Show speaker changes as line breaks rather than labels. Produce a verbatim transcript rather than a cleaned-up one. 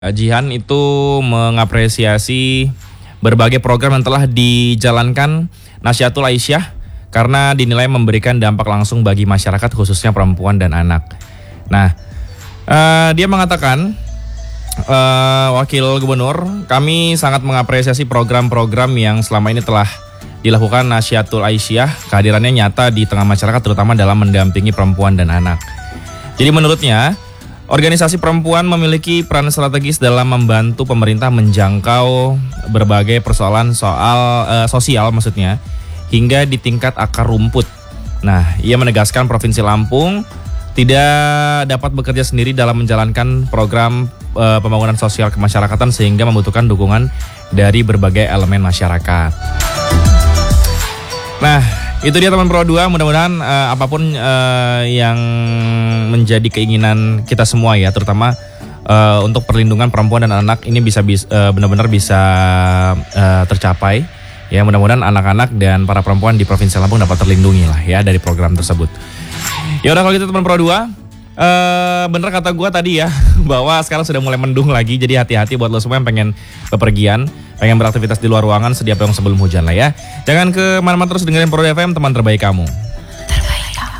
Jihan itu mengapresiasi berbagai program yang telah dijalankan Nasyatul Aisyah karena dinilai memberikan dampak langsung bagi masyarakat khususnya perempuan dan anak. Nah, uh, dia mengatakan, uh, Wakil Gubernur, kami sangat mengapresiasi program-program yang selama ini telah dilakukan Nasyatul Aisyah, kehadirannya nyata di tengah masyarakat terutama dalam mendampingi perempuan dan anak. Jadi menurutnya, organisasi perempuan memiliki peran strategis dalam membantu pemerintah menjangkau berbagai persoalan soal uh, sosial maksudnya hingga di tingkat akar rumput. Nah, ia menegaskan Provinsi Lampung tidak dapat bekerja sendiri dalam menjalankan program uh, pembangunan sosial kemasyarakatan sehingga membutuhkan dukungan dari berbagai elemen masyarakat. Nah, itu dia teman Pro dua, mudah-mudahan uh, apapun uh, yang menjadi keinginan kita semua ya, terutama uh, untuk perlindungan perempuan dan anak ini bisa, bisa uh, benar-benar bisa uh, tercapai. Ya, mudah-mudahan anak-anak dan para perempuan di Provinsi Lampung dapat terlindungi lah ya dari program tersebut. Ya udah kalau gitu teman Pro dua, uh, bener kata gue tadi ya bahwa sekarang sudah mulai mendung lagi, jadi hati-hati buat lo semua yang pengen bepergian, pengen beraktivitas di luar ruangan, sedia payung sebelum hujan lah ya. Jangan ke mana-mana, terus dengerin Pro F M, teman terbaik kamu.